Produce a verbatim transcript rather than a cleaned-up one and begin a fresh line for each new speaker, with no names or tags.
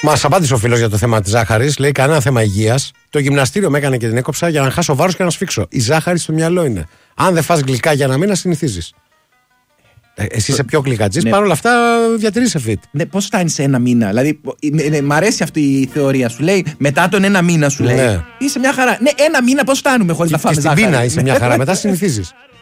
Μας απάντησε ο φίλος για το θέμα της ζάχαρης. Λέει: κανένα θέμα υγείας. Το γυμναστήριο με έκανε και την έκοψα για να χάσω βάρος και να σφίξω. Η ζάχαρη στο μυαλό είναι. Αν δεν φας γλυκά για ένα μήνα, συνηθίζεις. Ε, εσύ είσαι πιο γλυκατζής, ναι. Παρ' όλα αυτά διατηρείσαι fit.
Ναι, πώς φτάνει σε ένα μήνα? Δηλαδή, ναι, μ' αρέσει αυτή η θεωρία σου. Λέει μετά τον ένα μήνα σου λέει. Ναι. Είσαι μια χαρά. Ναι, ένα μήνα πώς φτάνουμε χωρίς να φάμε ζάχαρη.
Στην πείνα είσαι μια χαρά, μετά συνηθίζεις.